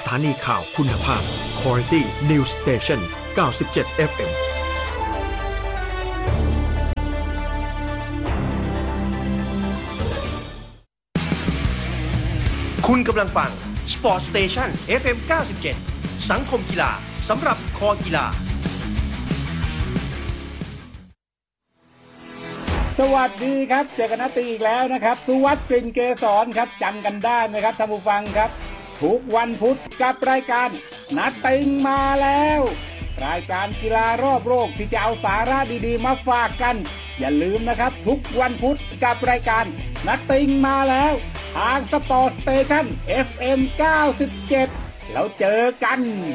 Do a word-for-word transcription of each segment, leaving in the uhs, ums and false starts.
ถานีข่าวคุณภาพ Quality News Station เก้าสิบเจ็ด เอฟ เอ็มคุณกำลังฟัง Sport Station เอฟ เอ็ม เก้าสิบเจ็ด สังคมกีฬาสำหรับคอกีฬาสวัสดีครับเจอกันนัดตีอีกแล้วนะครับสุวัฒน์กลิ่นเกษรครับจำกันได้ไหมครับท่านผู้ฟังครับทุกวันพุธกับรายการนัดติงมาแล้วรายการกีฬารอบโลกที่จะเอาสาระดีๆมาฝากกันอย่าลืมนะครับทุกวันพุธกับรายการนัดติงมาแล้วทางสปอร์ตสเตชัน เอฟ เอ็ม เก้าสิบเจ็ดแล้วเจอกัน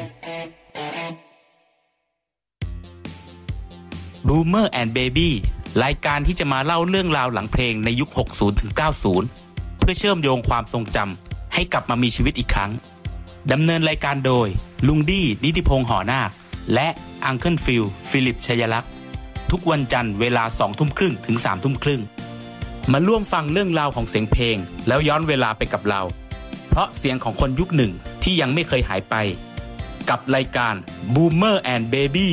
Boomer and Baby รายการที่จะมาเล่าเรื่องราวหลังเพลงในยุค หกสิบถึงเก้าสิบ เพื่อเชื่อมโยงความทรงจำให้กลับมามีชีวิตอีกครั้งดำเนินรายการโดยลุงดี้นิติพงษ์หอนาคและอังเคิลฟิลฟิลิปชัยลักษณ์ทุกวันจันทร์เวลา สองทุ่มครึ่งถึง สามทุ่มครึ่งมาร่วมฟังเรื่องราวของเสียงเพลงแล้วย้อนเวลาไปกับเราเพราะเสียงของคนยุคหนึ่งที่ยังไม่เคยหายไปกับรายการ Boomer and Baby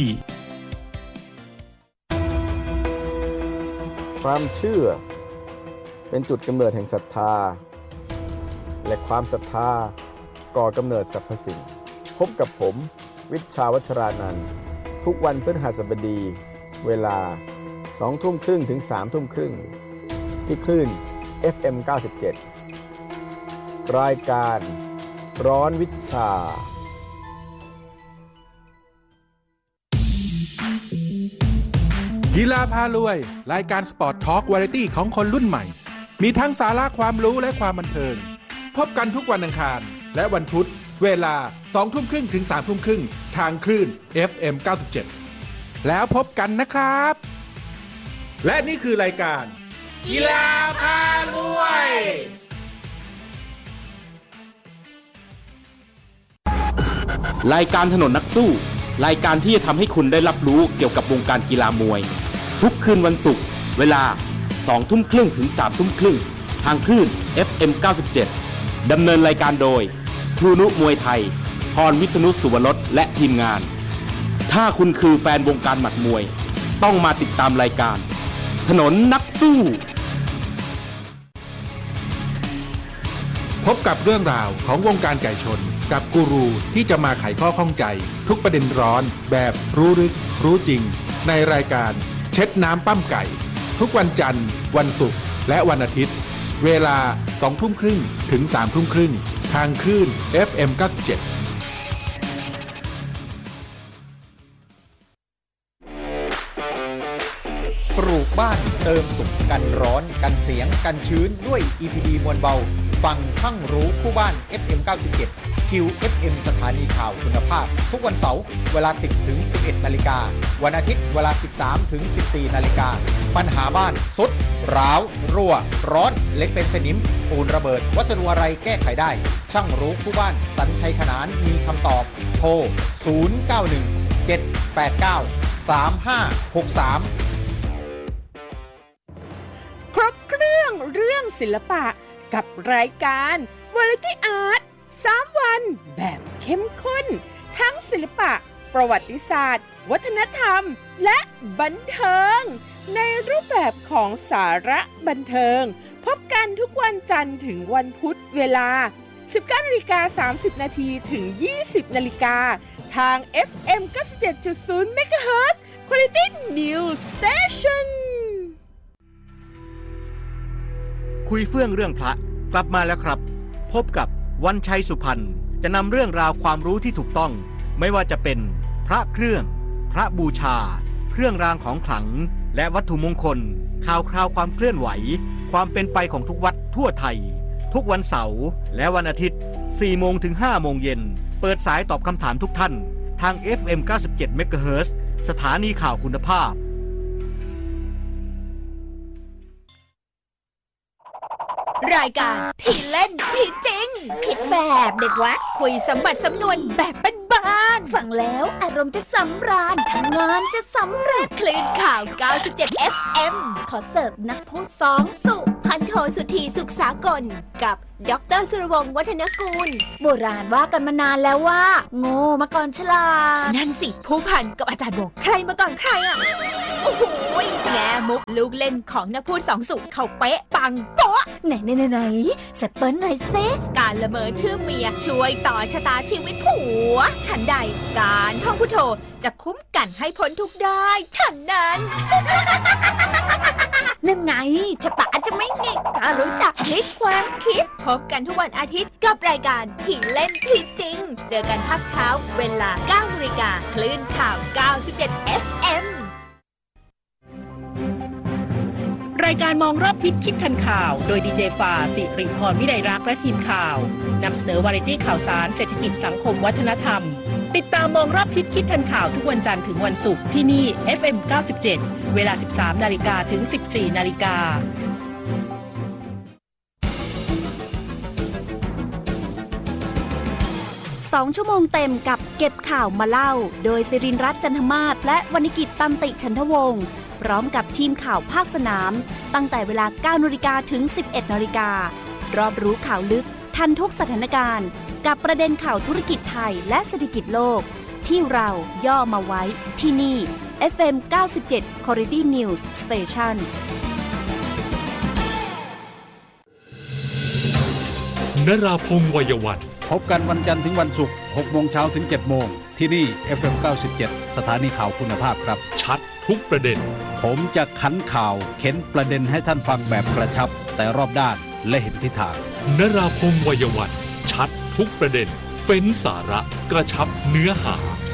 ความเชื่อเป็นจุดกำเนิดแห่งศรัทธาและความศรัทธาก่อกำเนิดสรรพสิ่งพบกับผมวิชชาวัชรานันท์ทุกวันพฤหัสบดีเวลา สองทุ่มครึ่งถึง สามทุ่มครึ่งที่คลื่น เอฟ เอ็ม เก้าสิบเจ็ด รายการร้อนวิชากีฬาพารวยรายการสปอร์ตทอล์กวาไรตี้ของคนรุ่นใหม่มีทั้งสาระความรู้และความบันเทิงพบกันทุกวันอังคารและวันพุธเวลา สองทุ่มครึ่งถึง สามทุ่มครึ่งทางคลื่น เอฟ เอ็ม เก้าสิบเจ็ด แล้วพบกันนะครับและนี่คือรายการกีฬาพารวยรายการถนนนักสู้รายการที่จะทำให้คุณได้รับรู้เกี่ยวกับวงการกีฬามวยทุกคืนวันศุกร์เวลา สองทุ่มครึ่งถึง สามทุ่มครึ่งทางคลื่น เอฟ เอ็ม เก้าสิบเจ็ด ดำเนินรายการโดยครูนุมวยไทยพรวิษณุสุวรสและทีมงานถ้าคุณคือแฟนวงการหมัดมวยต้องมาติดตามรายการถนนนักสู้พบกับเรื่องราวของวงการไก่ชนกับกูรูที่จะมาไขข้อข้องใจทุกประเด็นร้อนแบบรู้ลึกรู้จริงในรายการเช็ดน้ำปั้มไก่ทุกวันจันทร์วันศุกร์และวันอาทิตย์เวลา สองทุ่มครึ่งถึง สามทุ่มครึ่งทางคลื่น เอฟ เอ็ม เก้าสิบเจ็ดปลูกบ้านเติมสุขกันร้อนกันเสียงกันชื้นด้วย อี พี ดี มวลเบาฟังทั้งรู้คู่บ้าน เอฟ เอ็ม เก้าสิบเจ็ด คิว เอฟ เอ็ม สถานีข่าวคุณภาพทุกวันเสาร์เวลา สิบถึงสิบเอ็ด นาฬิกาวันอาทิตย์เวลา สิบสามถึงสิบสี่ นาฬิกาปัญหาบ้านสุดร้าวรั่วร้อนเล็กเป็นสนิมปูนระเบิดวัสดุอะไรแก้ไขได้ช่างรู้คู่บ้านสัญชัยขนานมีคำตอบโทรศูนย์ เก้า หนึ่ง เจ็ด แปด เก้า สาม ห้า หก สามครบเครื่องเรื่องศิลปะกับรายการ Variety Art สามวันแบบเข้มข้นทั้งศิลปะประวัติศาสตร์วัฒนธรรมและบันเทิงในรูปแบบของสาระบันเทิงพบกันทุกวันจันทร์ถึงวันพุธเวลา สิบเก้านาฬิกาสามสิบนาที ถึง ยี่สิบนาฬิกาทาง เอฟ เอ็ม เก้าสิบเจ็ดจุดศูนย์ เมกะเฮิรตซ์ Quality News Station คุยเฟื่องเรื่องพระกลับมาแล้วครับพบกับวันชัยสุพรรณจะนำเรื่องราวความรู้ที่ถูกต้องไม่ว่าจะเป็นพระเครื่องพระบูชาเครื่องรางของขลังและวัตถุมงคลข่าวคราวความเคลื่อนไหวความเป็นไปของทุกวัดทั่วไทยทุกวันเสาร์และวันอาทิตย์ สี่โมงถึงห้าโมงเย็นเปิดสายตอบคำถามทุกท่านทาง เอฟ เอ็ม เก้าสิบเจ็ด เมกะเฮิรตซ์ สถานีข่าวคุณภาพรายการที่เล่นที่จริงคิดแบบเด็กวัดคุยสมบัติสำนวนแบบบ้านๆฟังแล้วอารมณ์จะสำราญทำงานจะสำเร็จคลื่นข่าว เก้าสิบเจ็ด เอฟ เอ็ม ขอเสิร์ฟนักพูดสองสุภพันโทสุธีสุขสากลกับดร.สุรวงศ์วัฒนกูลโบราณว่ากันมานานแล้วว่าโง่มาก่อนฉลาดนั่นสิผู้พันกับอาจารย์โบใครมาก่อนใครอ่ะโอ้โหแง่มุกลูกเล่นของนักพูดสองสุเขาเป๊ะปังโป๊ะไหนไหนไหนไหนแซปเปิลหน่อยเซการละเมอชื่อเมียช่วยต่อชะตาชีวิตผัวฉันใดการท่องพุทโธจะคุ้มกันให้พ้นทุกได้ฉันนั้นนั่นไงชะตาจะไม่หงิกถ้ารู้จักพลิกความคิดพบกันทุกวันอาทิตย์กับรายการที่เล่นที่จริงเจอกันภาคเช้าเวลา เก้านาฬิกา คลื่นข่าว เก้าสิบเจ็ด เอฟ เอ็มรายการมองรอบทิศคิดทันข่าวโดยดีเจฝ่าสิริพรวิไลรักษ์และทีมข่าวนำเสนอวาไรตี้ข่าวสารเศรษฐกิจสังคมวัฒนธรรมติดตามมองรอบทิศคิดทันข่าวทุกวันจันทร์ถึงวันศุกร์ที่นี่ เอฟ เอ็ม เก้าสิบเจ็ด เวลา สิบสามนาฬิกา ถึง สิบสี่นาฬิกาสองชั่วโมงเต็มกับเก็บข่าวมาเล่าโดยศิรินทร์รัตน์จันทมาศและวรรณกิจตันติฉันทวงศ์พร้อมกับทีมข่าวภาคสนามตั้งแต่เวลา เก้านาฬิกา ถึง สิบเอ็ดนาฬิการอบรู้ข่าวลึกทันทุกสถานการณ์กับประเด็นข่าวธุรกิจไทยและเศรษฐกิจโลกที่เราย่อมาไว้ที่นี่ เอฟ เอ็ม เก้าสิบเจ็ด Quality News Station นราพงษ์วัยวันพบกันวันจันทร์ถึงวันศุกร์ หกโมงเช้าถึง เจ็ดโมงที่นี่ เอฟ เอ็ม เก้าสิบเจ็ด สถานีข่าวคุณภาพครับชัดทุกประเด็นผมจะขันข่าวเข็นประเด็นให้ท่านฟังแบบกระชับแต่รอบด้านและเห็นทิศทางนราพงษ์วัยวันชัดทุกประเด็นเฟ้นสาระกระชับเนื้อหา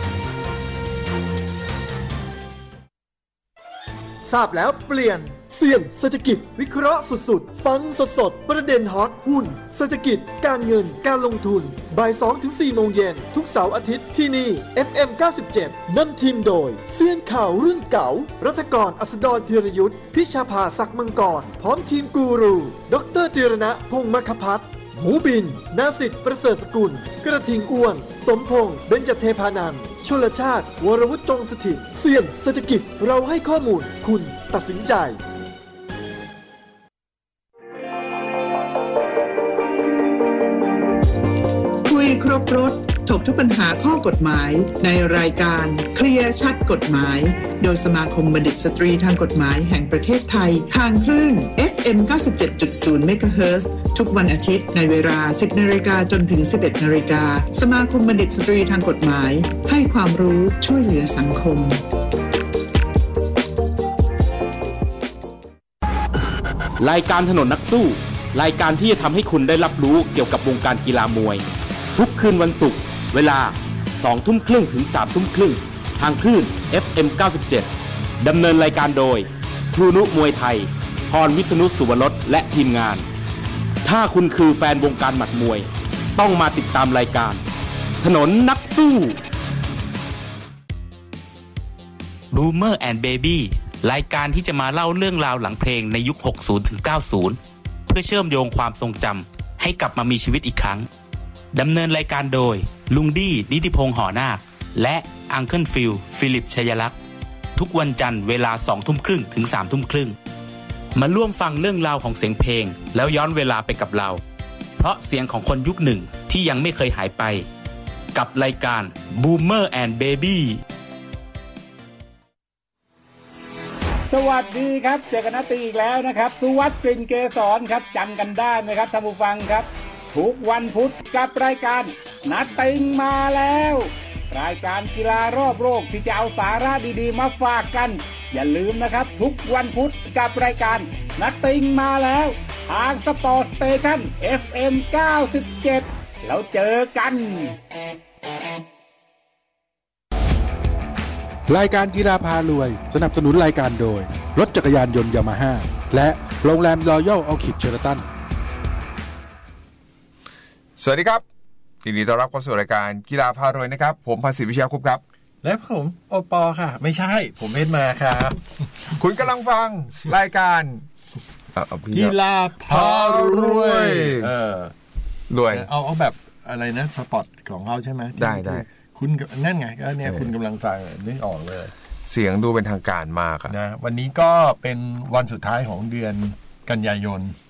ทราบแล้วเปลี่ยนเสี่ยงเศรษฐกิจวิเคราะห์สุดๆฟังสดๆประเด็นฮอตหุ้นเศรษฐกิจการเงินการลงทุนบ่าย สองถึงสี่ โมงเย็นทุกเสาร์อาทิตย์ที่นี่ เอฟ เอ็ม เก้าสิบเจ็ด นำทีมโดยเซียนข่าวรุ่นเก่ารัฐกรอัสดรธีรยุทธพิชาภาศักดิ์มังกรพร้อมทีมกูรูดร.ธีรณะพงษ์มคพัฒน์หมูบินนาสิทธิ์ประเสริฐสกุลกระทิงอ้วนสมพงษ์เบญจเทพานันท์ชลชาติวรวุฒิจงสถิตเสี่ยงเศรษฐกิจเราให้ข้อมูลคุณตัดสินใจคุยครบรถถกทุกปัญหาข้อกฎหมายในรายการเคลียร์ชัดกฎหมายโดยสมาคมบัณฑิตสตรีทางกฎหมายแห่งประเทศไทยทางคลื่น เอฟ เอ็ม เก้าสิบเจ็ดจุดศูนย์ เมกะเฮิรตซ์ทุกวันอาทิตย์ในเวลา สิบนาฬิกา จนถึง สิบเอ็ดนาฬิกาสมาคมบัณฑิตสตรีทางกฎหมายให้ความรู้ช่วยเหลือสังคมรายการถนนนักสู้รายการที่จะทำให้คุณได้รับรู้เกี่ยวกับวงการกีฬามวยทุกคืนวันศุกร์เวลา สองทุ่มครึ่ง ถึง สามทุ่มครึ่งทางคลื่น เอฟ เอ็ม เก้าสิบเจ็ด ดำเนินรายการโดยครูนุมวยไทยพรวิษณุสุวรสและทีมงานถ้าคุณคือแฟนวงการหมัดมวยต้องมาติดตามรายการถนนนักสู้ Boomer and Baby รายการที่จะมาเล่าเรื่องราวหลังเพลงในยุค หกสิบ ถึง เก้าสิบ เพื่อเชื่อมโยงความทรงจำให้กลับมามีชีวิตอีกครั้งดำเนินรายการโดยลุงดี้นิติพงษ์หอนาคและอังเคิลฟิลฟิลิปชัยลักษณ์ทุกวันจันทร์เวลา สองทุ่มครึ่ง ถึง สามทุ่มครึ่งมาร่วมฟังเรื่องราวของเสียงเพลงแล้วย้อนเวลาไปกับเราเพราะเสียงของคนยุคหนึ่งที่ยังไม่เคยหายไปกับรายการ Boomer and Baby สวัสดีครับเจอกันนัดตีอีกแล้วนะครับสุวัฒน์กลิ่นเกษรครับจำกันได้ไหมครับท่านผู้ฟังครับทุกวันพุธกับรายการนัดติงมาแล้วรายการกีฬารอบโลกที่จะเอาสาระดีๆมาฝากกันอย่าลืมนะครับทุกวันพุธกับรายการนัดติงมาแล้วทางสปอร์ตสเตชัน เอฟ เอ็ม เก้าสิบเจ็ดแล้วเจอกันรายการกีฬาพารวยสนับสนุนรายการโดยรถจักรยานยนต์ยามาฮ่าและโรงแรมรอยัลออคิดเชอร์ตันสวัสดีครับยินดีต้อนรับเข้าสู่รายการกีฬาพารวยนะครับผมภาษีวิชาคุปครับและผมโอปอค่ะไม่ใช่ผมเพชรมาครับคุณกำลังฟังรายการกีฬาพารวยเออรวยเอาเอาแบบอะไรนะสปอตของเขาใช่ไหมได้ได้คุณนั่นไงก็เนี่ยคุณกำลังฟังนึกออกเลยเสียงดูเป็นทางการมากนะวันนี้ก็เป็นวันสุดท้ายของเดือนกันยายน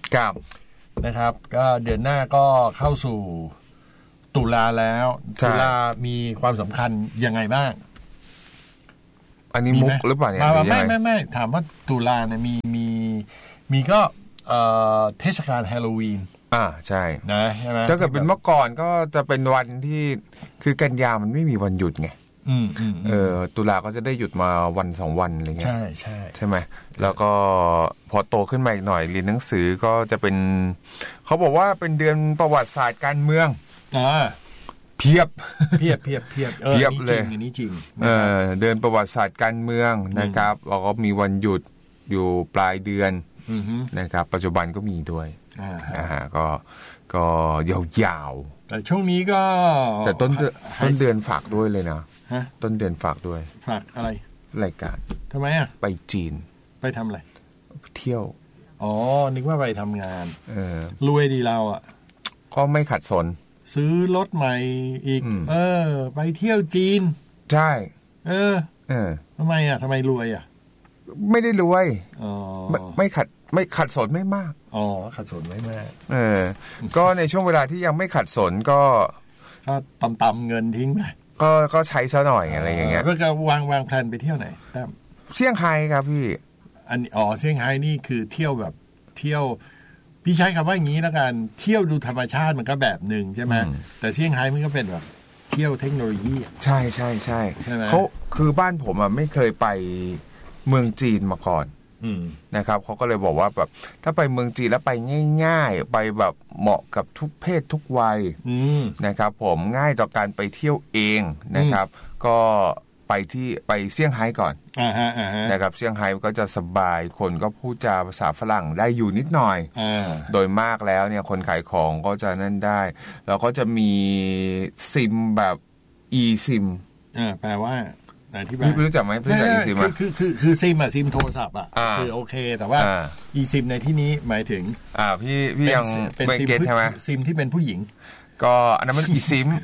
ครับนะครับก็เดือนหน้าก็เข้าสู่ตุลาแล้วตุลามีความสำคัญยังไงบ้างอันนี้มุกหรือเปล่าเนี่ยไม่ไม่ไม่ถามว่าตุลาเนี่ยมีมีมีก็เอ่อเทศกาลฮาโลวีนอ่าใช่นะใช่ไหมถ้าเกิดเป็นเมื่อก่อนก็จะเป็นวันที่คือกันยามันไม่มีวันหยุดไงอืมอืมเออตุลาก็จะได้หยุดมาวันสองวันอะไรเงี้ยใช่ใช่ใช่ไหมแล้วก็พอโตขึ้นมาอีกหน่อยเรียนหนังสือก็จะเป็นเขาบอกว่าเป็นเดือนประวัติศาสตร์การเมืองอ่าเพียบเพียบเพียบเพียบเพียบเลยอันนี้จริงเออเดือนประวัติศาสตร์การเมืองนะครับแล้วก็มีวันหยุดอยู่ปลายเดือนนะครับปัจจุบันก็มีด้วยนะฮะก็ก็ยาวๆแต่ช่วงนี้ก็แต่ต้นต้นเดือนฝากด้วยเลยนะต้นเดือนฝากด้วยฝากอะไรรายการทำไมอ่ะไปจีนไปทำอะไรเที่ยวอ๋อนึกว่าไปทำงานเออรวยดีเราอ่ะก็ไม่ขัดสนซื้อรถใหม่อีกเออไปเที่ยวจีนใช่เออเออทำไมอ่ะทำไมรวยอ่ะไม่ได้รวยอ๋อไม่ไม่ขัดไม่ขัดสนไม่มากอ๋อขัดสนไม่มากเออก็ในช่วงเวลาที่ยังไม่ขัดสนก็ก็ตำๆเงินทิ้งไปก็ก็ใช้ซะหน่อยอะไรอย่างเงี้ยก็จะวางวางแผนไปเที่ยวไหนตั้มเซี่ยงไฮ้ครับพี่อันอ๋อเซี่ยงไฮ้นี่คือเที่ยวแบบเที่ยวพี่ใช้คำว่าอย่างนี้แล้วกันเที่ยวดูธรรมชาติมันก็แบบหนึ่งใช่ไหมแต่เซี่ยงไฮ้มันก็เป็นแบบเที่ยวเทคโนโลยีใช่ใช่ใช่ใช่ไหมเขาคือบ้านผมอ่ะไม่เคยไปเมืองจีนมาก่อนนะครับเขาก็เลยบอกว่าแบบถ้าไปเมืองจีนแล้วไปง่ายๆไปแบบเหมาะกับทุกเพศทุกวัยนะครับผมง่ายต่อการไปเที่ยวเองนะครับก็ไปที่ไปเซี่ยงไฮ้ก่อนนะครับเซี่ยงไฮ้ก็จะสบายคนก็พูดจาภาษาฝรั่งได้อยู่นิดหน่อยโดยมากแล้วเนี่ยคนขายของก็จะนั่นได้แล้วก็จะมีซิมแบบ e ซิมแปลว่าพี่ไม่รู้จักไหมพี่รู้จัก e ซิมอ่ะคือคือคือซิมอ่ะซิมโทรศัพท์อ่ะคือโอเคแต่ว่า e ซิมในที่นี้หมายถึงอ่าพี่พี่ยังเป็นซิมใช่ไหมซิมที่เป็นผู้หญิงก็อันนั้นมัน e ซิม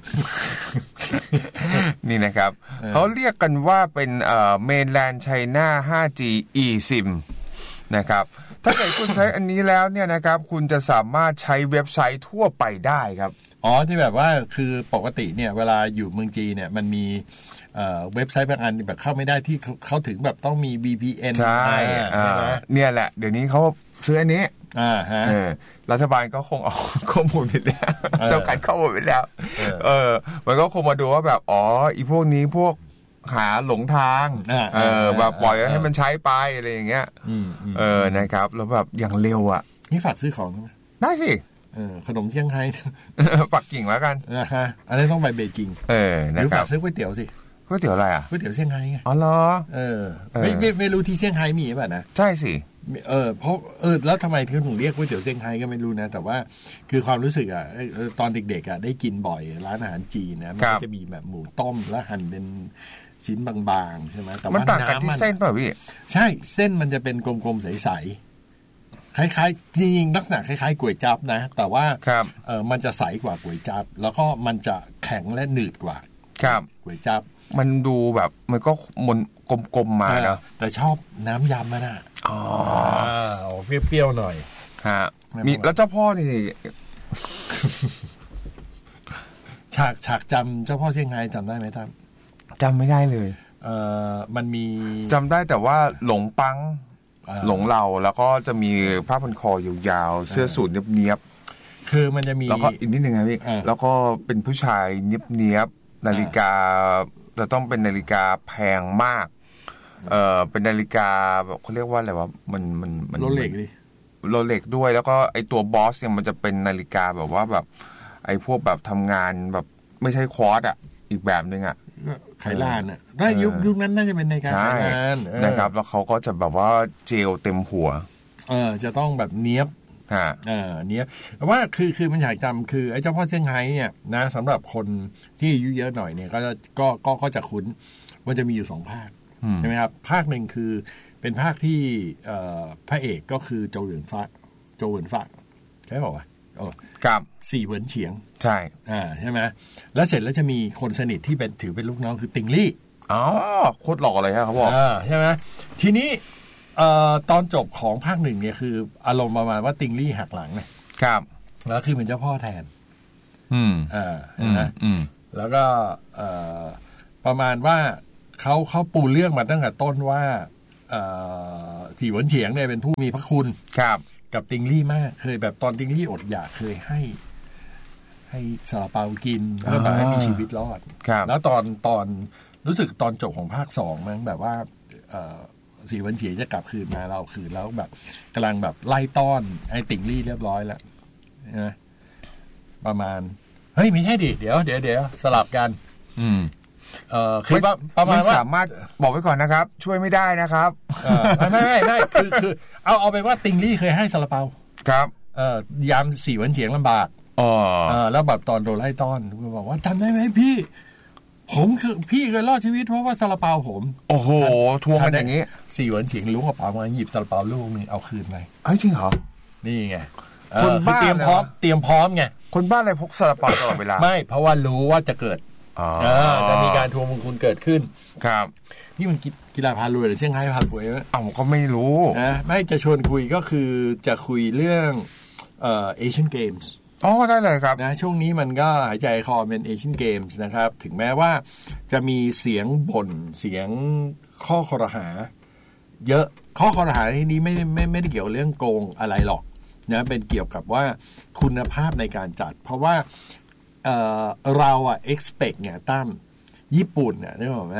นี่นะครับเขาเรียกกันว่าเป็นเอ่อ Mainland China ไฟว์จี e ซิมนะครับถ้าเกิดคุณใช้อันนี้แล้วเนี่ยนะครับคุณจะสามารถใช้เว็บไซต์ทั่วไปได้ครับอ๋อที่แบบว่าคือปกติเนี่ยเวลาอยู่เมืองจีนเนี่ยมันมีเว็บไซต์บางอันแบบเข้าไม่ได้ที่เขาถึงแบบต้องมี วี พี เอ็นใช่เนี่ยแหละเดี๋ยวนี้เขาซื้ออันนี้รัฐบาลก็คงเอาข้อมูลไปแล้วเจ้าการข้อมูลไปแล้วเออมันก็คงมาดูว่าแบบอ๋ออีพวกนี้พวกหาหลงทางเออแบบปล่อยให้มันใช้ไปอะไรอย่างเงี้ยเออนะครับแล้วแบบอย่างเร็วอ่ะนี่ฝากซื้อของไหมได้สิเออขนมเซี่ยงไฮ้ปักกิ่งแล้วกันนะฮะอันนี้ต้องไปเบจิงเออนะครับหรือฝากซื้อก๋วยเตี๋ยวสิก๋วยเตี๋ยวอะไรอ่ะก๋วยเตี๋ยวเซี่ยงไฮ้ไงอ๋อเหรอเออไม่ไม่ไม่รู้ที่เซี่ยงไฮ้มีป่ะนะใช่สิเออเพราะเออแล้วทำไมถึงเรียกก๋วยเตี๋ยวเซี่ยงไฮ้ก็ไม่รู้นะแต่ว่าคือความรู้สึกอ่ะตอนเด็กๆอ่ะได้กินบ่อยร้านอาหารจีนนะมันก็จะมีแบบหมูต้มแล้วหั่นเป็นชิ้นบางๆใช่ไหมแต่ว่ามันต่างกันที่เส้นป่ะพี่ใช่เส้นมันจะเป็นกลมๆใสๆคล้ายๆจริงๆลักษณะคล้ายๆก๋วยจั๊บนะแต่ว่าเออมันจะใสกว่าก๋วยจั๊บแล้วก็มันจะแข็งและหนืดกว่าก๋วยจั๊บมันดูแบบมันก็มันกลมๆมาเนาะแต่ชอบน้ำยำมันอ่ะอ๋อเปรี้ยวๆหน่อยฮะมีแล้วเจ้าพ่อนี่ฉากฉากจำเจ้าพ่อเซี่ยงไฮ้จำได้ไหมท่านจำไม่ได้เลยเออมันมีจำได้แต่ว่าหลงปังหลงเราแล้วก็จะมีผ้าพันคอยาวๆเสื้อสูทเนียบๆคือมันจะมีแล้วก็อีกนิดนึงครับพี่แล้วก็เป็นผู้ชายเนียบๆนาฬิกาจะต้องเป็นนาฬิกาแพงมากเออเป็นนาฬิกาแบบเขาเรียกว่าอะไรวะมันมันมันโรเล็กดิโรเล็กด้วยแล้วก็ไอตัวบอสเนี่ยมันจะเป็นนาฬิกาแบบว่าแบบไอพวกแบบทำงานแบบไม่ใช่ควอตอ่ะอีกแบบนึงอ่ะไขลานอ่ะถ้ายุคยุคนั้นน่าจะเป็นนาฬิกาไขลานนะครับแล้วเขาก็จะแบบว่าเจลเต็มหัวเออจะต้องแบบเนี้ยบเออเนี้ยแต่ว่าคือคือมันอยากจำคือไอ้เจ้าพ่อเซี่ยงไฮ้เนี่ยนะสำหรับคนที่อายุเยอะหน่อยเนี่ยก็จะก็ก็ก็จะคุ้นมันจะมีอยู่สองภาคใช่ไหมครับภาคหนึ่งคือเป็นภาคที่พระเอกก็คือโจวเหวินฟ้าโจวเหวินฟ้าใช่ป่าววะโอ้ครับสี่เหวินเฉียงใช่อ่าใช่ไหมแล้วเสร็จแล้วจะมีคนสนิทที่เป็นถือเป็นลูกน้องคือติงลี่อ๋อโคตรหล่อเลยครับเขาบอกอ่าใช่ไหมทีนี้เอ่อตอนจบของภาคหนึ่งเนี่ยคืออารมณ์ประมาณว่าติงลี่หักหลังนะครับแล้วคือเป็นเจ้าพ่อแทนอืมอ่าเห็นไหมแล้วก็เอ่อประมาณว่าเขาเขาปูเรื่องมาตั้งแต่ต้นว่าเอ่อสีหวนเฉียงเนี่ยเป็นผู้มีพระคุณครับกับติงลี่มากเคยแบบตอนติงลี่อดอยากเคยให้ให้ซาลาเปากินเพื่อแบบให้มีชีวิตรอดแล้วตอนตอนรู้สึกตอนจบของภาคสองมั้งแบบว่าเอ่อสีหวนเฉียงจะกลับคืนมาเราคืนแล้วแบบกำลังแบบไล่ต้อนไอ้ติงลี่เรียบร้อยแล้วนะประมาณเฮ้ยไม่ใช่ดิเดี๋ยวเดี๋ยวเดี๋ยวสลับกันอืมเออคือว่าประมาณว่าสามารถบอกไว้ก่อนนะครับช่วยไม่ได้นะครับไม่ไม่ไม่ไม่คือคือเอาเอาไปว่าติงลี่เคยให้ซาลาเปาครับเอ่อยามสีหวนเฉียงลำบากอ๋อแล้วแบบตอนโดนไล่ต้อนบอกว่าจำได้ไหมพี่ผมคือพี่เคยรอดชีวิตเพราะว่าซาลาเปาผมโอ้โหทวงกันอย่างนี้สีหวนเฉียงล้วงกระเป๋ามาหยิบซาลาเปาลูกนึงเอาคืนไปเอ้ยจริงเหรอนี่ไงคนบ้าเตรียมพร้อมเตรียมพร้อมไงคนบ้าอะไรพกซาลาเปาตลอดเวลาไม่เพราะว่ารู้ว่าจะเกิดจะมีการทวงบุญคุณเกิดขึ้นครับนี่มันกีฬาพารวยหรือเซี่ยงไฮ้พารวยอ้าวก็ไม่รู้นะไม่จะชวนคุยก็คือจะคุยเรื่องเอ่อเอเชียนเกมส์อ๋อได้เลยครับนะช่วงนี้มันก็หายใจคอเป็นเอเชียนเกมส์นะครับถึงแม้ว่าจะมีเสียงบ่นเสียงข้อคอรหาเยอะข้อคอรหาที่นี้ไม่ไม่ไม่ได้เกี่ยวเรื่องโกงอะไรหรอกนะเป็นเกี่ยวกับว่าคุณภาพในการจัดเพราะว่าเอ่อเราอะ expect เนี่ยตั้มญี่ปุ่นเนี่ยนึกออกไหม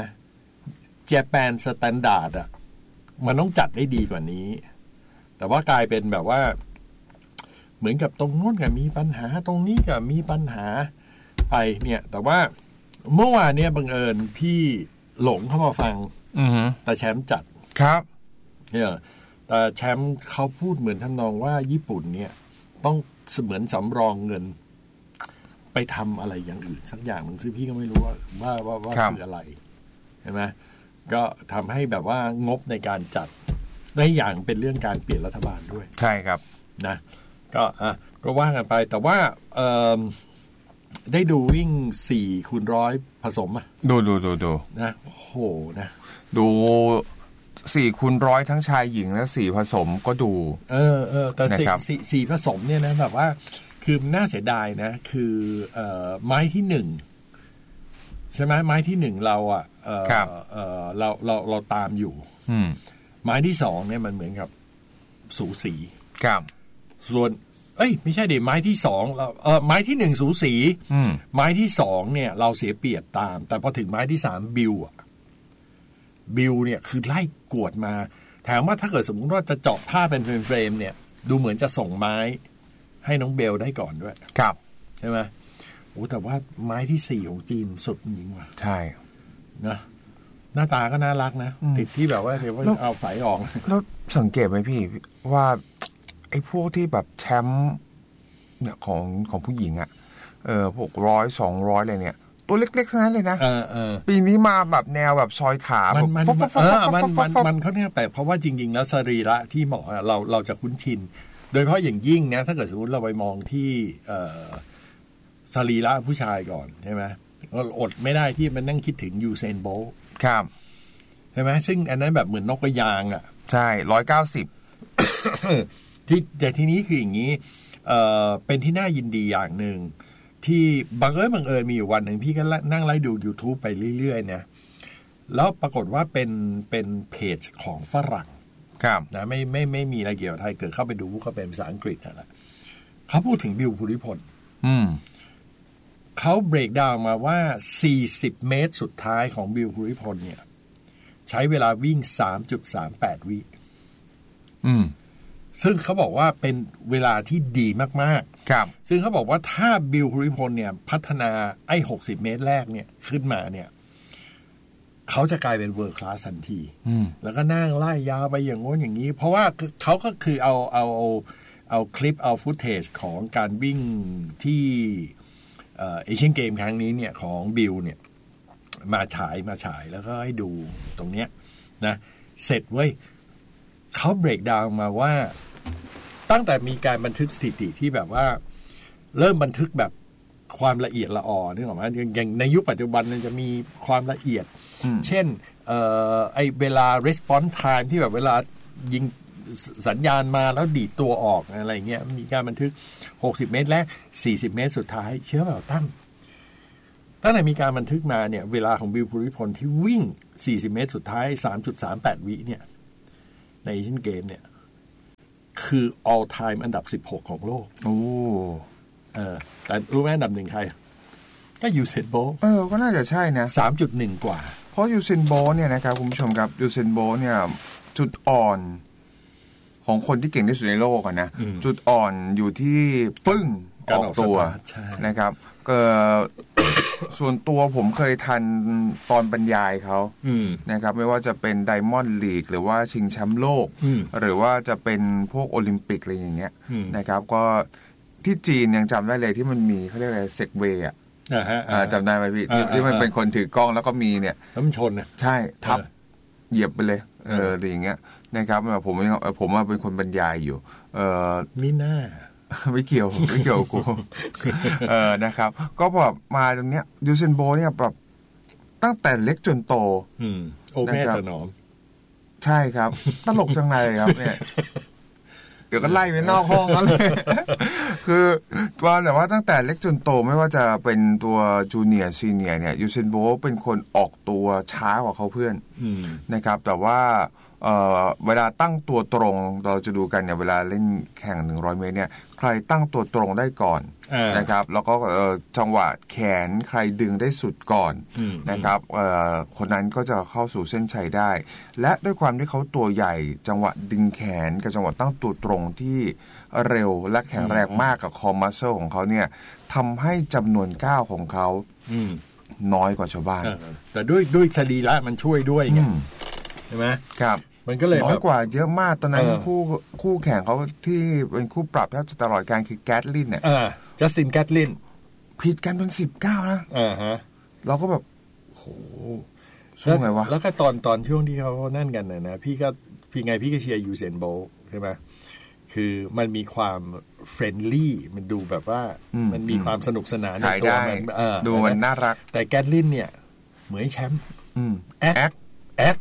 Japan Standard อะมันต้องจัดได้ดีกว่านี้แต่ว่ากลายเป็นแบบว่าเหมือนกับตรงโน้นก็มีปัญหาตรงนี้ก็มีปัญหาไปเนี่ยแต่ว่าเมื่อวานเนี่ยบังเอิญพี่หลงเข้ามาฟังแต่แชมป์จัดครับเนี่ยแต่แชมป์เขาพูดเหมือนทำนองว่าญี่ปุ่นเนี่ยต้องเหมือนสำรองเงินไปทำอะไรอย่างอื่นสักอย่างนึงซึ่งพี่ก็ไม่รู้ว่าว่าว่าว่าคืออะไรเห็นไหมก็ทำให้แบบว่างบในการจัดได้อย่างเป็นเรื่องการเปลี่ยนรัฐบาลด้วยใช่ครับนะก็อ่ะก็ว่ากันไปแต่ว่าเอ่อได้ดูวิ่งสี่คูณร้อยผสมอ่ะดูดูดูดูนะโอ้โหนะดูสี่คูณร้อยทั้งชายหญิงและสี่ผสมก็ดูเออเออแต่สี่สี่สี่ผสมเนี่ยนะแบบว่าคือน่าเสียดายนะคือเอ่อไม้ที่หนึ่งใช่ไหมไม้ที่หนึ่งเราอ่ะเออเออเราเราเราตามอยู่ไม้ที่สองเนี่ยมันเหมือนกับสูสีครับส่วนเอ้ยไม่ใช่ดิไม้ที่สองเราเออไม้ที่หนึ่งสูสีไม้ที่สองเนี่ยเราเสียเปรียบตามแต่พอถึงไม้ที่สามบิวอ่ะบิวเนี่ยคือไล่กวดมาถามว่าถ้าเกิดสมมติว่าจะเจาะผ้าเป็นเฟรมๆเนี่ยดูเหมือนจะส่งไม้ให้น้องเบลได้ก่อนด้วยครับใช่ไหมโอ้แต่ว่าไม้ที่สี่ของจีนสุดจริงว่ะใช่นะหน้าตาก็น่ารักนะติดที่แบบว่าเดี๋ยวเอาไฟออกแล้วสังเกตไหมพี่ว่าไอ้พวกที่แบบแชมป์เนี่ยของของผู้หญิงอ่ะเออพวกร้อยสองร้อยอะไรเนี่ยตัวเล็กๆทั้งนั้นเลยนะเออเออปีนี้มาแบบแนวแบบซอยขามันมันเออมันมันมันเขาเนี่ยแต่เพราะว่าจริงๆแล้วสรีระที่เหมาะเราเราจะคุ้นชินโดยเฉพาะอย่างยิ่งนะถ้าเกิดสมมติเราไปมองที่เอ่อสรีระผู้ชายก่อนใช่ไหมเราอดไม่ได้ที่มันนั่งคิดถึงยูเซนโบลต์ครับใช่ไหมซึ่งอันนั้นแบบเหมือนนกกระยางอ่ะใช่ร้อยเก้าสิบที่แต่ทีนี้คืออย่างนี้เอ่อเป็นที่น่ายินดีอย่างหนึ่งที่บังเอิญบังเอิญมีอยู่วันหนึ่งพี่ก็นั่งไล่ดู YouTube ไปเรื่อยๆเนี่ยแล้วปรากฏว่าเป็นเป็นเพจของฝรั่งครับนะไม่ไม่ไม่มีอะไรเกี่ยวกับไทยเกิดเข้าไปดูก็เป็นภาษาอังกฤษนั่นแหละเขาพูดถึงบิวภูริพลอืมเขาเบรกดาวน์มาว่าสี่สิบเมตรสุดท้ายของบิวภูริพลเนี่ยใช้เวลาวิ่ง สามจุดสามแปด วิอืมซึ่งเขาบอกว่าเป็นเวลาที่ดีมากๆครับซึ่งเขาบอกว่าถ้าบิวภูริพลเนี่ยพัฒนาไอ้หกสิบเมตรแรกเนี่ยขึ้นมาเนี่ยเขาจะกลายเป็นเวิร์คคลาสทันทีแล้วก็นั่งไล่ยาวไปอย่างโน้นอย่างนี้เพราะว่าเขาก็คือเอาเอาเอาคลิปเอาฟุตเทจของการวิ่งที่เอเชียนเกมครั้งนี้เนี่ยของบิลเนี่ยมาฉายมาฉายแล้วก็ให้ดูตรงเนี้ยนะเสร็จเว้ยเขาเบรกดาวน์มาว่าตั้งแต่มีการบันทึกสถิติที่แบบว่าเริ่มบันทึกแบบความละเอียดละออนึกออกไหมอย่างในยุคปัจจุบันมันจะมีความละเอียดเช่นเอ่อไอเวลา response time ที่แบบเวลายิงสัญญาณมาแล้วดีดตัวออกอะไรเงี้ยมีการบันทึกหกสิบเมตรแรกสี่สิบเมตรสุดท้ายเชื่อเปล่าตั้มตั้งแต่มีการบันทึกมาเนี่ยเวลาของบิลภูริพลที่วิ่งสี่สิบเมตรสุดท้าย สามจุดสามแปด วิเนี่ยในเอเชียนเกมเนี่ยคือ all time อันดับสิบหกของโลกโอ้เออแต่รู้ไหมอันดับหนึ่งใครก็ยูเซนโบเออก็น่าจะใช่นะสามจุดหนึ่ง กว่าเพราะยูเซนโบเนี่ยนะครับคุณผู้ชมครับยูเซนโบเนี่ยจุดอ่อนของคนที่เก่งที่สุดในโลกอ่ะนะจุดอ่อนอยู่ที่ปึ้งออกตัวนะครับก็ส่วนตัวผมเคยทันตอนบรรยายเขานะครับไม่ว่าจะเป็นไดมอนด์ลีกหรือว่าชิงแชมป์โลกหรือว่าจะเป็นพวกโอลิมปิกอะไรอย่างเงี้ยนะครับก็ที่จีนยังจำได้เลยที่มันมีเขาเรียกอะไรเซกเวย์อ่ะจำได้ไหมพี่ที่มันเป็นคนถือกล้องแล้วก็มีเนี่ยแล้วมันชนนะใช่ทับเหยียบไปเลยเอออะไรอย่างเงี้ยนะครับผมผมว่าเป็นคนบรรยายอยู่เออมีหน้าไม่เกี่ยวไม่เกี่ยวกูเออนะครับก็แบบมาตรงเนี้ยยูเซนโบเนี่ยแบบตั้งแต่เล็กจนโตอืมโอแม่สนอมใช่ครับตลกจังเลยครับเนี่ยเดี๋ยวก็ไล่ไปนอกห้องแล้วเลยคือว่าแต่ว่าตั้งแต่เล็กจนโตไม่ว่าจะเป็นตัวจูเนียร์ซีเนียร์เนี่ยยูเซนโบเป็นคนออกตัวช้ากว่าเขาเพื่อนนะครับแต่ว่าเอ่อเวลาตั้งตัวตรงเราจะดูกันเนี่ยเวลาเล่นแข่งหนึ่งร้อยเมตรเนี่ยใครตั้งตัวตรงได้ก่อนนะครับแล้วก็เอ่อจังหวะแขนใครดึงได้สุดก่อนนะครับเอ่อคนนั้นก็จะเข้าสู่เส้นชัยได้และด้วยความที่เขาตัวใหญ่จังหวะดึงแขนกับจังหวะตั้งตัวตรงที่เร็วและแข็งแรงมากกับคอมัสเซิลของเขาเนี่ยทำให้จำนวนก้าวของเขาน้อยกว่าชาวบ้านแต่ด้วยด้วยสรีระมันช่วยด้วยไงใช่ไหมครับมันก็เลยน้อยกว่าเยอะมากตอนนั้นคู่คู่แข่งเขาที่เป็นคู่ปรับแทบจะตลอดการคือแกตลินเนี่ยจัสตินแกตลินผิดกันเป็นสิบเก้านะอ่าฮะเราก็แบบโหช่วงไงวะแล้วก็ตอนตอนช่วงที่เขานั่นกันนะนะพี่ก็พี่ไงพี่ก็เชียร์ยูเซนโบใช่ไหมคือมันมีความเฟรนลี่มันดูแบบว่ามันมีความสนุกสนานในตัวมันดูมันน่ารักแต่แกตลินเนี่ยเหมือนแชมป์แอคแอค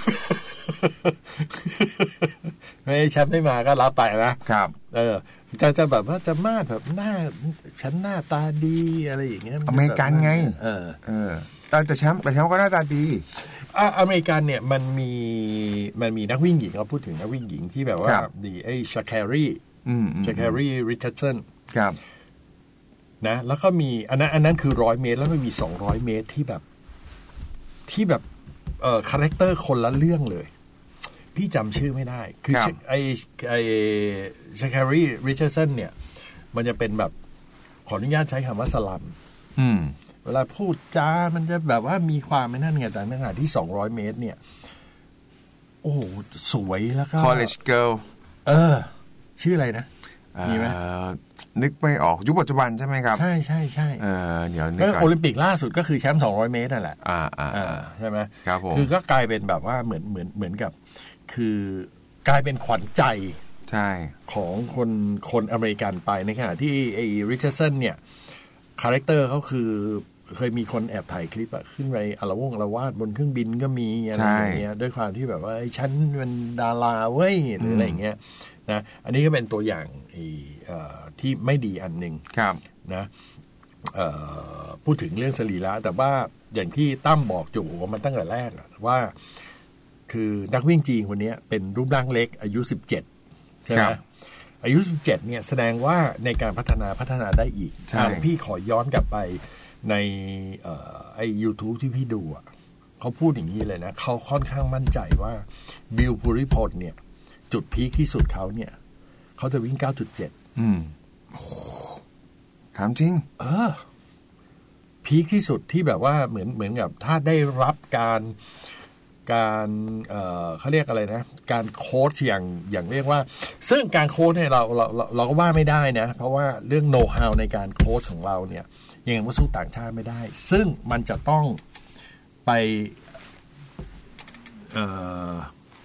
ไม่แชมป์ไม่มาก็รับไปนะครับเออจะจะแบบว่าจะมาแบบหน้าฉันหน้าตาดีอะไรอย่างเงี้ยอเมริกันไงเออเออแต่แชมป์แต่แชมป์ก็หน้าตาดีอ่ะอเมริกันเนี่ยมันมีมันมีนักวิ่งหญิงเราพูดถึงนักวิ่งหญิงที่แบบว่าดีไอ้ชาแครีชาแครีริชาร์ดสันครับนะแล้วก็มีอันนั้นอันนั้นคือร้อยเมตรแล้วมันมีสองร้อยเมตรที่แบบที่แบบเอ่อคาแรคเตอร์คนละเรื่องเลยพี่จำชื่อไม่ได้คือไอ้ไอ้ชาแครีริชาร์ดสันเนี่ยมันจะเป็นแบบขออนุญาตใช้คำว่าสลัมเวลาพูดจามันจะแบบว่ามีความไม่นั่นไงแต่ในขณะที่สองร้อยเมตรเนี่ยโอ้สวยแล้วก็ college girl เออชื่ออะไรนะมีไหมนึกไม่ออกยุคปัจจุบันใช่ไหมครับใช่ใช่ใช่เออเดี๋ยวนึกก่อนโอลิมปิกล่าสุดก็คือแชมป์สองร้อยเมตรนั่นแหละอ่าอ่าใช่ไหมครับผมคือก็กลายเป็นแบบว่าเหมือนเหมือนเหมือนกับคือกลายเป็นขวัญใจใช่ของคนคนอเมริกันไปในขณะที่ไอ้ริชาร์ดสันเนี่ยคาแรคเตอร์เขาคือเคยมีคนแอบถ่ายคลิปอะขึ้นไปอารวงอารวาสบนเครื่องบินก็มีอะไรอย่างเงี้ยด้วยความที่แบบว่าฉันเป็นดาราเว้ยหรืออะไรอย่างเงี้ยนะอันนี้ก็เป็นตัวอย่างที่ไม่ดีอันหนึ่งนะพูดถึงเรื่องสรีระแต่ว่าอย่างที่ตั้มบอกจู่มันตั้งแต่แรกว่าคือนักวิ่งจีนคนนี้เป็นรูปร่างเล็กอายุสิบเจ็ดใช่ไหมอายุสิบเจ็ดเนี่ยแสดงว่าในการพัฒนาพัฒนาได้อีกพี่ขอย้อนกลับไปในไอ้ YouTube ที่พี่ดูอ่ะเขาพูดอย่างนี้เลยนะเขาค่อนข้างมั่นใจว่าบิลภูริพลเนี่ยจุดพีคที่สุดเขาเนี่ยเขาจะวิ่ง เก้าจุดเจ็ดอืมถามจริงเออพีคที่สุดที่แบบว่าเหมือนเหมือนกับถ้าได้รับการการเอ่อเขาเรียกอะไรนะการโค้ชอย่างอย่างเรียกว่าซึ่งการโค้ชเนี่ยเราเราเราก็ว่าไม่ได้นะเพราะว่าเรื่องโน้ตฮาวในการโค้ชของเราเนี่ยยังไงก็สู้ต่างชาติไม่ได้ซึ่งมันจะต้องไปเอ่อ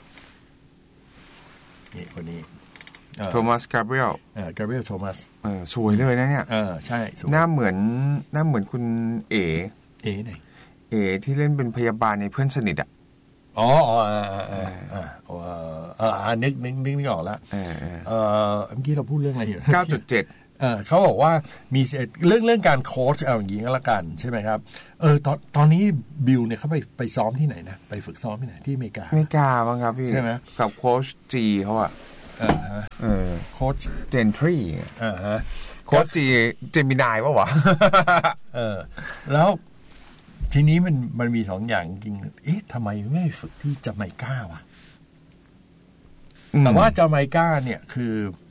นี่คนนี้โทมัสกาเบรียลเออกาเบรียลโทมัสเออสวยเลยนะเนี่ยเออใช่หน้าเหมือนหน้าเหมือนคุณเอ๋เอ๋ไหนเอ๋ที่เล่นเป็นพยาบาลในเพื่อนสนิทอ่ะอ๋ออ๋ออ่าอ่าอ่าเอออ่านึกนึกนึกนึกออกแล้วเออเออเมื่อกี้เราพูดเรื่องอะไรอยู่เก้าจุดเจ็ดเออเขาบอกว่ามีเรื่องเรื่องการโค้ชเอาอย่างนี้ก็แล้วกันใช่ไหมครับเออตอนตอนนี้บิลเนี่ยเขาไปไปซ้อมที่ไหนนะไปฝึกซ้อมที่ไหนที่อเมริกาอเมริกาบ้างครับพี่ใช่ไหมกับโค้ชจีเขาอะเออฮะเออโค้ชเจนทรีอ่าฮะโค้ชจีเจมินายป่ะวะเออแล้วทีนี้มันมันมีสองอย่างจริงเอ๊ะทำไมไม่ฝึกที่จาไมกาวะแต่ว่าจาไมกาเนี่ยคือ